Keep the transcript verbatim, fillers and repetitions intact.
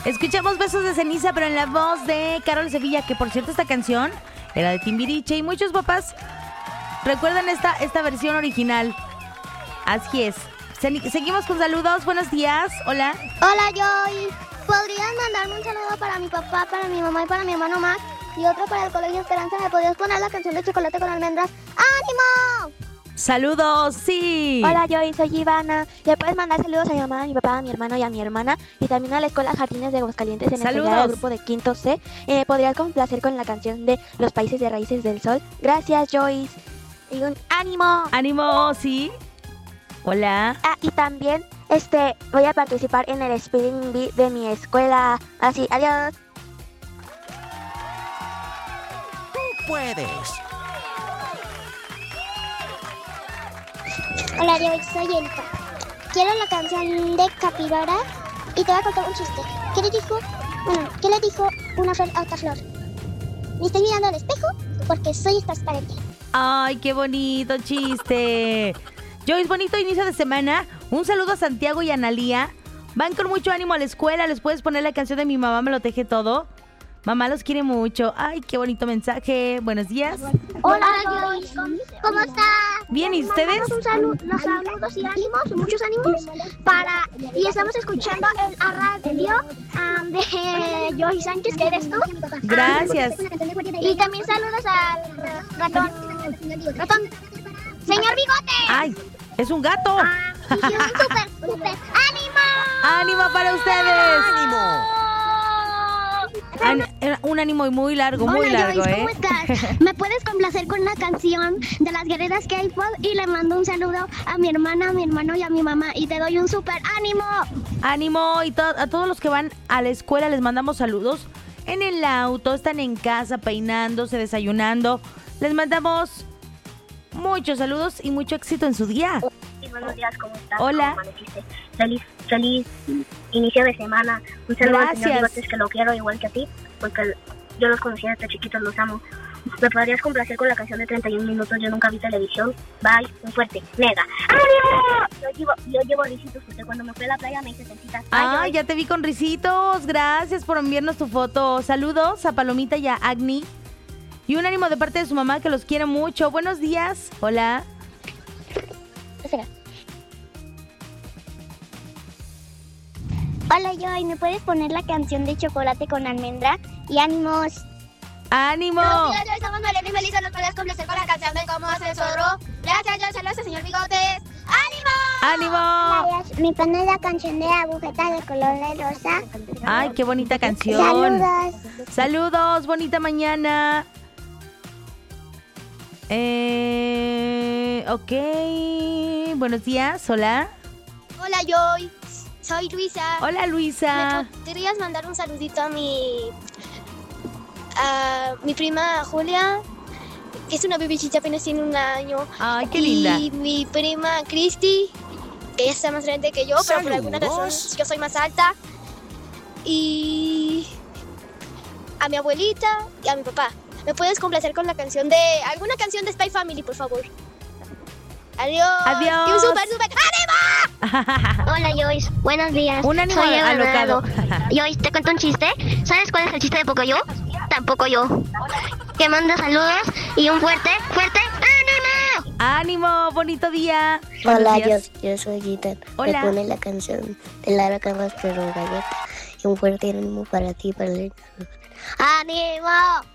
Escuchamos Besos de Ceniza, pero en la voz de Carol Sevilla, que por cierto esta canción era de Timbiriche y muchos papás recuerdan esta, esta versión original. Así es. Se- seguimos con saludos. Buenos días. Hola. Hola, Joy. ¿Podrías mandarme un saludo para mi papá, para mi mamá y para mi hermano Max? Y otro para el Colegio Esperanza. ¿Me podrías poner la canción de Chocolate con Almendras? ¡Ánimo! Saludos, sí. Hola, Joy, soy Ivana. Le puedes mandar saludos a mi mamá, a mi papá, a mi hermano y a mi hermana. Y también a la Escuela Jardines de Aguascalientes en Saludos. especial al grupo de Quinto C. Eh, ¿Podrías complacer con la canción de Los Países de Raíces del Sol? Gracias, Joyce. Y un ánimo. Ánimo, sí. Hola. Ah, y también este, voy a participar en el Spelling Bee de mi escuela. Así, adiós. Puedes. Hola, Joy. Soy Elfa. Quiero la canción de Capibara y te voy a contar un chiste. ¿Qué le dijo? Bueno, ¿qué le dijo una flor a otra flor? Me estoy mirando al espejo porque soy transparente. Ay, qué bonito chiste. Joyce, bonito inicio de semana. Un saludo a Santiago y a Analía. Van con mucho ánimo a la escuela. ¿Les puedes poner la canción de Mi mamá me lo teje todo? Mamá los quiere mucho. Ay, qué bonito mensaje. Buenos días. Hola, Joy. ¿Cómo estás? Bien, ¿y ustedes? Mandamos un saludo, los saludos y ánimos, muchos ánimos para y estamos escuchando el a radio um, de Joy Sánchez, que eres tú. Gracias. Y también saludos al ratón, ratón, señor Bigote. Ay, es un gato. Ah, y un súper, súper ánimo. ¡Ánimo para ustedes! ¡Ánimo! An- era un ánimo muy largo, muy Hola, largo, Joyce, ¿eh? ¿cómo estás? ¿Me puedes complacer con la canción de las guerreras K-pop? Y le mando un saludo a mi hermana, a mi hermano y a mi mamá. Y te doy un súper ánimo. Ánimo y to- a todos los que van a la escuela les mandamos saludos. En el auto, están en casa peinándose, desayunando. Les mandamos muchos saludos y mucho éxito en su día. Sí, buenos días, ¿cómo estás? Hola. ¿Cómo amaneciste? Feliz, feliz inicio de semana. Un saludo al señor Gracias. Bigotes, que lo quiero igual que a ti, porque yo los conocí desde chiquitos, los amo. ¿Me podrías complacer con la canción de treinta y un minutos? Yo nunca vi televisión. Bye, un fuerte, mega. ¡Ánimo! Yo llevo, yo llevo risitos porque cuando me fui a la playa me hice tecitas. Ah, ya te vi con risitos. Gracias por enviarnos tu foto. Saludos a Palomita y a Agni. Y un ánimo de parte de su mamá que los quiere mucho. Buenos días. Hola. Espera. Hola, Joy, ¿me puedes poner la canción de Chocolate con Almendra? Y ánimos. ¡Ánimo! Buenos días, somos Mariana y Melissa. ¿Nos puedes complacer con la canción de Cómo hace zorro? Gracias, yo saludos al señor Bigotes. ¡Ánimo! ¡Ánimo! ¿Me pones la canción de Agujeta de color de rosa? Ay, qué bonita canción. Saludos. Saludos, bonita mañana. Eh, ok. Buenos días, hola. Hola, Joy. Soy Luisa. Hola, Luisa. ¿Me podrías mandar un saludito a mi a mi prima Julia, que es una bebecita, apenas tiene un año? Ay, qué linda. Y mi prima Cristi, que ella está más grande que yo, pero por alguna razón Saludos. yo soy más alta. Y a mi abuelita y a mi papá. ¿Me puedes complacer con la canción de alguna canción de Spy Family, por favor? Adiós. Adiós. Y un súper, súper ánimo. Hola, Joyce. Buenos días. Un ánimo Soy Eva alocado. Alvarado. Joyce, ¿te cuento un chiste? ¿Sabes cuál es el chiste de Pocoyo? Tampoco yo. Que manda saludos y un fuerte, fuerte ánimo. ¡Ánimo! ¡Bonito día! Buenos Hola, yo, días. yo soy Gitan. Hola. Me pone la canción de Lara Camas pero Galleta. Y un fuerte ánimo para ti, para el... ¡Ánimo!